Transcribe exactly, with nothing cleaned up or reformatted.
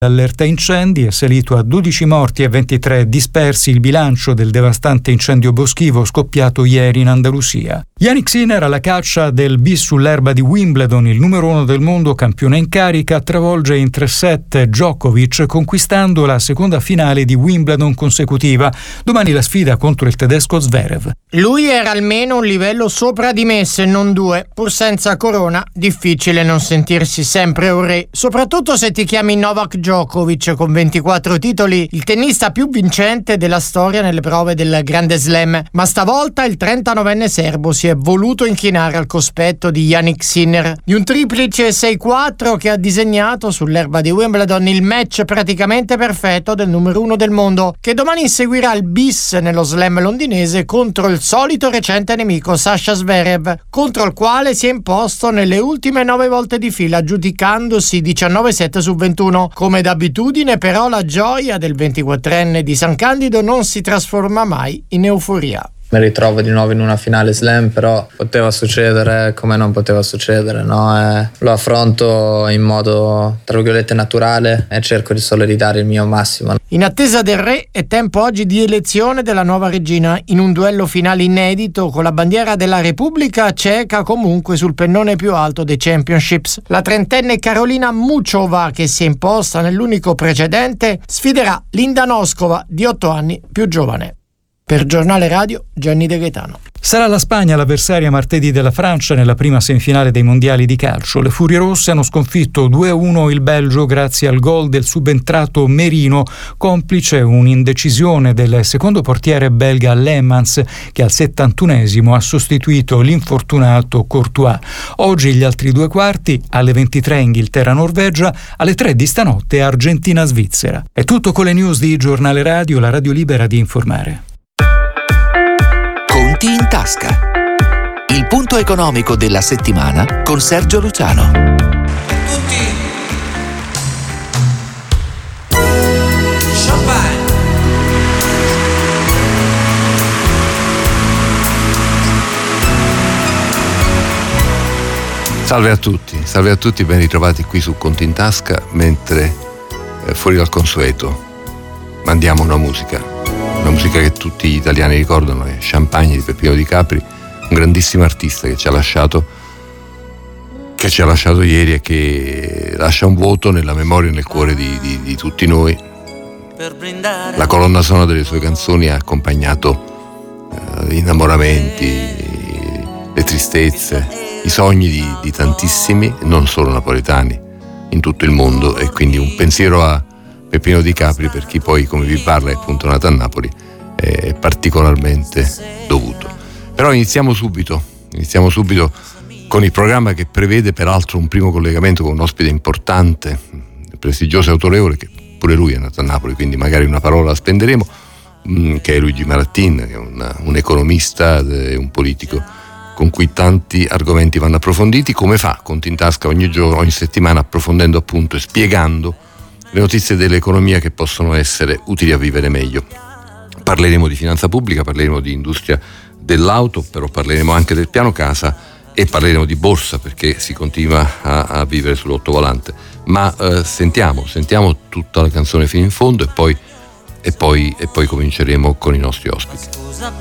L'allerta incendi è salito a dodici morti e ventitré dispersi il bilancio del devastante incendio boschivo scoppiato ieri in Andalusia. Jannik Sinner alla caccia del bis sull'erba di Wimbledon, il numero uno del mondo, campione in carica, travolge in tre set Djokovic conquistando la seconda finale di Wimbledon consecutiva. Domani la sfida contro il tedesco Zverev. Lui era almeno un livello sopra di me, se non due. Pur senza corona, difficile non sentirsi sempre un re, soprattutto se ti chiami Novak Djokovic, con ventiquattro titoli, il tennista più vincente della storia nelle prove del Grande Slam. Ma stavolta il trentanovenne serbo si è voluto inchinare al cospetto di Jannik Sinner, di un triplice sei quattro che ha disegnato sull'erba di Wimbledon il match praticamente perfetto del numero uno del mondo, che domani inseguirà il bis nello slam londinese contro il solito recente nemico Sasha Zverev, contro il quale si è imposto nelle ultime nove volte di fila, giudicandosi diciannove sette su ventuno. Come d'abitudine, però, la gioia del ventiquattrenne di San Candido non si trasforma mai in euforia. Mi ritrovo di nuovo in una finale slam, però poteva succedere come non poteva succedere, no? Eh, lo affronto in modo, tra virgolette, naturale e cerco di solo ridare il mio massimo. In attesa del re è tempo oggi di elezione della nuova regina, in un duello finale inedito con la bandiera della Repubblica Ceca comunque sul pennone più alto dei championships. La trentenne Karolina Muchova, che si è imposta nell'unico precedente, sfiderà Linda Noskova, di otto anni più giovane. Per Giornale Radio, Gianni De Gaetano. Sarà la Spagna l'avversaria martedì della Francia nella prima semifinale dei mondiali di calcio. Le Furie Rosse hanno sconfitto due a uno il Belgio grazie al gol del subentrato Merino, complice un'indecisione del secondo portiere belga Lemans, che al settantunesimo ha sostituito l'infortunato Courtois. Oggi gli altri due quarti, alle ventitré Inghilterra-Norvegia, alle tre di stanotte Argentina-Svizzera. È tutto con le news di Giornale Radio, la radio libera di informare. Conti in tasca. Il punto economico della settimana con Sergio Luciano. Tutti. Champagne. Salve a tutti, salve a tutti, ben ritrovati qui su Conti in tasca, mentre eh, fuori dal consueto mandiamo una musica. Una musica che tutti gli italiani ricordano, è Champagne di Peppino Di Capri, un grandissimo artista che ci ha lasciato che ci ha lasciato ieri e che lascia un vuoto nella memoria e nel cuore di, di, di tutti noi. La colonna sonora delle sue canzoni ha accompagnato eh, gli innamoramenti, le tristezze, i sogni di, di tantissimi, non solo napoletani, in tutto il mondo, e quindi un pensiero a Peppino Di Capri, per chi poi, come vi parla, è appunto nato a Napoli, è particolarmente dovuto. Però iniziamo subito, iniziamo subito con il programma che prevede peraltro un primo collegamento con un ospite importante, prestigioso e autorevole, che pure lui è nato a Napoli, quindi magari una parola la spenderemo, che è Luigi Marattin, che è un, un economista e un politico con cui tanti argomenti vanno approfonditi, come fa Conti in tasca ogni giorno, ogni settimana, approfondendo appunto e spiegando le notizie dell'economia che possono essere utili a vivere meglio. Parleremo di finanza pubblica, parleremo di industria dell'auto, però parleremo anche del piano casa e parleremo di borsa, perché si continua a, a vivere sull'ottovolante. Ma eh, sentiamo, sentiamo tutta la canzone fino in fondo e poi, e poi, e poi cominceremo con i nostri ospiti.